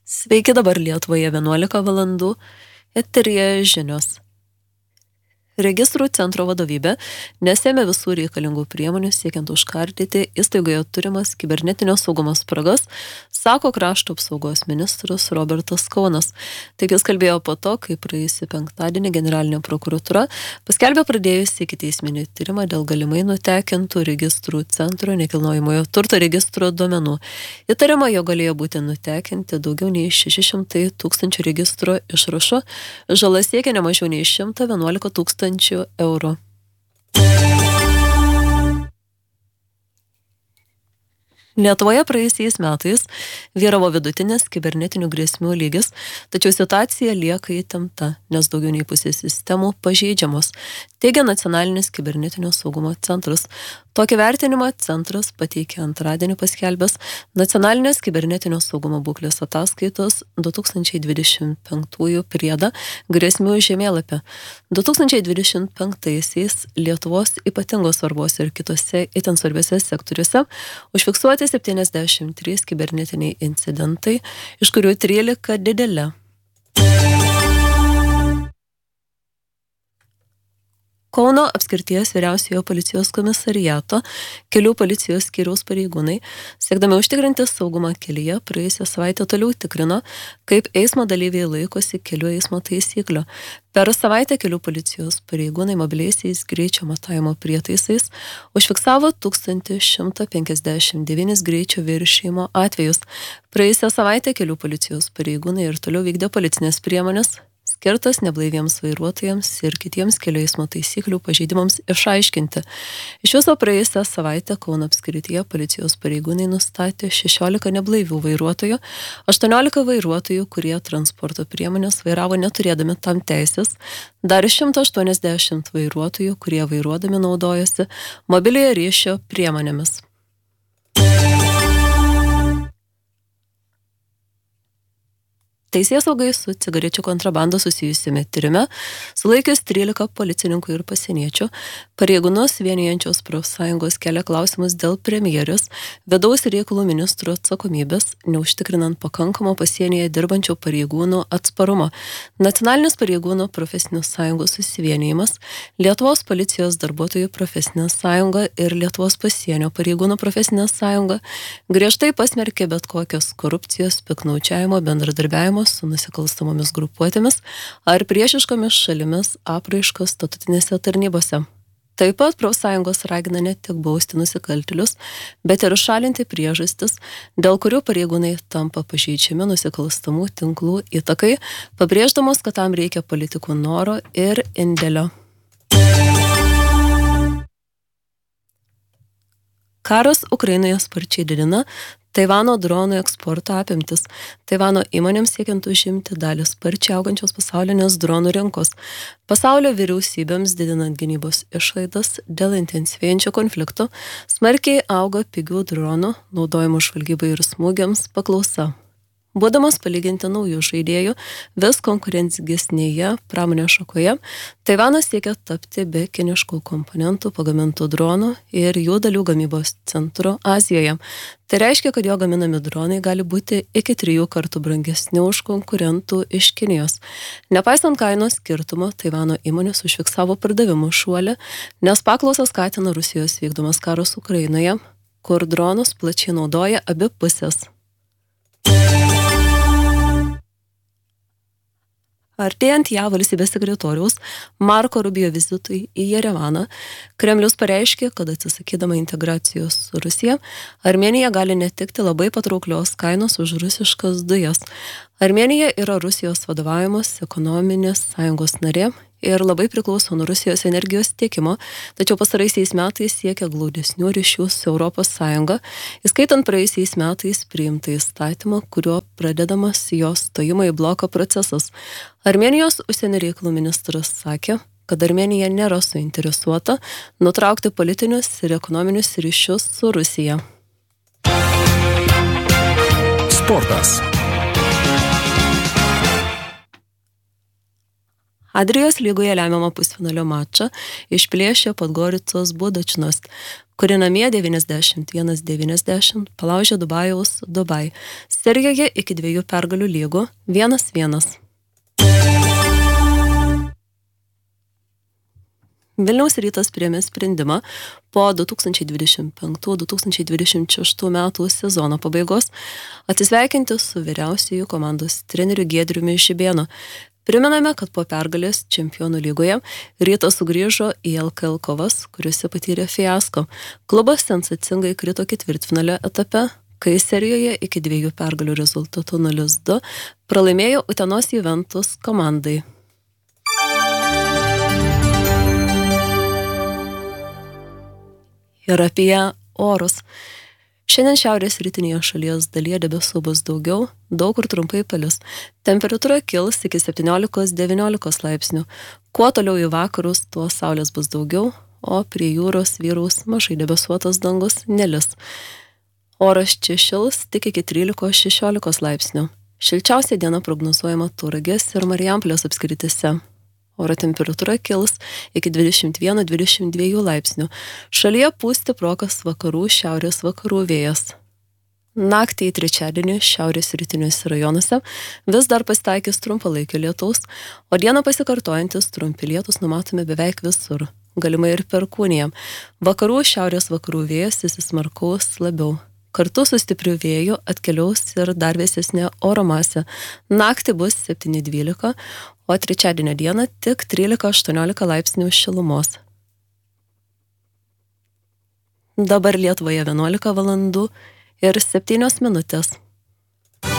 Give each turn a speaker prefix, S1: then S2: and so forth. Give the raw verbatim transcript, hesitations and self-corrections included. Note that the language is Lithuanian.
S1: Sveiki, dabar Lietuvoje vienuolika valandų, eteryje žinios. Registrų centro vadovybė nesėmė visų reikalingų priemonių siekiant užkardyti įstaigoje turimas kibernetinio saugumo spragas, sako krašto apsaugos ministras Robertas Kaunas. Taip jis kalbėjo po to, kai praėjusį penktadienį generalinė prokuratūra paskelbė pradėjusi ikiteisminį tyrimą dėl galimai nutekintų registrų centro nekilnojamojo turto registro duomenų. Įtariama, jo galėjo būti nutekinti daugiau nei šeši šimtai tūkstančių registro išrašų, žala siekia ne mažiau nei šimtas vienuolika tūkstančių eurų. Lietuvoje praėjusiais metais vyravo vidutinis kibernetinių grėsmių lygis, tačiau situacija lieka įtempta, nes daugiau nei pusė sistemų pažeidžiamos, teigia Nacionalinis kibernetinio saugumo centras. Tokį vertinimą centras pateikė antradienį paskelbęs Nacionalinės kibernetinio saugumo būklės ataskaitos du tūkstančiai dvidešimt penktųjų priedą grėsmių žemėlapį. du tūkstančiai dvidešimt penktaisiais Lietuvos ypatingos svarbos ir kitose itin svarbiose sektoriuose užfiksuoti septyniasdešimt trys kibernetiniai incidentai, iš kurių trylika dideli. Kauno apskrities vyriausiojo policijos komisariato kelių policijos skyriaus pareigūnai, siekdami užtikrinti saugumą kelyje, praėjusią savaitę toliau tikrino, kaip eismo dalyviai laikosi kelių eismo taisyklių. Per savaitę kelių policijos pareigūnai mobiliaisiais greičio matavimo prietaisais užfiksavo tūkstantį šimtą penkiasdešimt devynis greičio viršijimo atvejus. Praėjusią savaitę kelių policijos pareigūnai ir toliau vykdė policinės priemonės skirtas neblaiviems vairuotojams ir kitiems kelių eismo taisyklių pažeidimams išaiškinti. Iš viso praėjusią savaitę Kauno apskrityje policijos pareigūnai nustatė šešiolika neblaivių vairuotojų, aštuoniolika vairuotojų, kurie transporto priemonės vairavo neturėdami tam teisės, dar šimtas aštuoniasdešimt vairuotojų, kurie vairuodami naudojosi mobiliojo ryšio priemonėmis. Teisėsaugai su cigarečių kontrabanda susijusiame tyrime sulaikius trylika policininkų ir pasieniečių, pareigūnus vienijančios profsąjungos kelia klausimus dėl premjerės, vidaus reikalų ministro atsakomybės, neužtikrinant pakankamo pasienyje dirbančių pareigūnų atsparumo. Nacionalinis pareigūnų profesinių sąjungų susivienijimas, Lietuvos policijos darbuotojų profesinė sąjunga ir Lietuvos pasienio pareigūnų profesinė sąjunga griežtai pasmerkė bet kokios korupcijos, piktnaudžiavimo, bendradarbiavimo su nusikalstamomis grupuotėmis ar priešiškomis šalimis apraiškos statutinėse tarnybose. Taip pat profsąjungos ragina ne tik bausti nusikaltėlius, bet ir šalinti priežastis, dėl kurių pareigūnai tampa pažeidžiami nusikalstamų tinklų įtakai, pabrėždamos, kad tam reikia politikų noro ir indėlio. Karas Ukrainoje sparčiai didina Taivano dronų eksporto apimtis. Taivano įmonėms siekiant užimti dalį sparčiai augančios pasaulinės dronų rinkos. Pasaulio vyriausybėms didinant gynybos išlaidas dėl intensyvėjančio konflikto, smarkiai auga pigių dronų, naudojimų žvalgybai ir smūgiams paklausa. Būdamas palyginti naujų žaidėjų vis konkurencingesnėje pramonės šakoje, Taivanas siekia tapti be kiniškų komponentų pagamintų dronų ir jų dalių gamybos centru Azijoje. Tai reiškia, kad jo gaminami dronai gali būti iki trijų kartų brangesni už konkurentų iš Kinijos. Nepaisant kainos skirtumo, Taivano įmonės užfiksavo pardavimų šuolį, nes paklausą skatina Rusijos vykdomas karas Ukrainoje, kur dronus plačiai naudoja abi pusės. Artėjant JAV valstybės sekretoriaus Marko Rubio vizitui į Jerevaną, Kremlius pareiškė, kad atsisakydama integracijos su Rusija, Armėnija gali netekti labai patrauklios kainos už rusiškas dujas. Armėnija yra Rusijos vadovaujamos ekonominės sąjungos narė ir labai priklauso nuo Rusijos energijos tiekimo, tačiau pastaraisiais metais siekia glaudesnių ryšių su Europos Sąjunga, įskaitant praėjusiais metais priimtą įstatymą, kuriuo pradedamas jos stojimo į bloką procesas. Armėnijos užsienio reikalų ministras sakė, kad Armėnija nėra suinteresuota nutraukti politinius ir ekonominius ryšius su Rusija.
S2: Sportas.
S1: Adrijos lygoje lemiamą pusfinalio mačą išplėšė Podgoricos Budačinos. kuri namie devyniasdešimt vienas devyniasdešimt palaužė Dubajaus Dubai. Serijoje iki dviejų pergalių lygų vienas vienas. Vilniaus Rytas priėmė sprendimą po du tūkstančiai dvidešimt penktų - du tūkstančiai dvidešimt šeštų metų sezono pabaigos atsisveikinti su vyriausiuoju komandos treneriu Giedriumi Žibėnu. Primename, kad po pergalės Čempionų lygoje Rytas sugrįžo į L K L kovas, kuriuose patyrė fiasko. Klubas sensacingai krito ketvirtfinalio etape, kai serijoje iki dviejų pergalių rezultatų nulis du pralaimėjo Utenos Juventus komandai. Ir apie orus. Šiandien šiaurės rytinėje šalies dalyje debesų bus daugiau, daug kur trumpai palis. Temperatūra kils iki septyniolikos devyniolikos laipsnių. Kuo toliau į vakarus, tuo saulės bus daugiau, o prie jūros vyraus mažai debesuotas dangus nelis. Oras čia šils tik iki trylikos šešiolikos laipsnių. Šilčiausia diena prognozuojama Tauragės ir Marijampolės apskrityse. Oro temperatūra kils iki dvidešimt vieno dvidešimt dviejų laipsnių. Šalyje pūs stiprokas vakarų šiaurės vakarų vėjas. Naktį į trečiadienį šiaurės rytiniuose rajonuose vis dar pasitaikys trumpalaikio lietaus, o dieną pasikartojantis trumpi lietus numatomi beveik visur, galimai ir Perkūnija. Vakarų šiaurės vakarų vėjas įsismarkaus labiau. Kartu su stipriu vėju atkeliaus ir dar vėsesnė oro masė. Naktį bus septyni dvylika, o trečiadienio dieną tik trylika aštuoniolika laipsnių šilumos. Dabar Lietuvoje vienuolika valandų ir septynios minutės.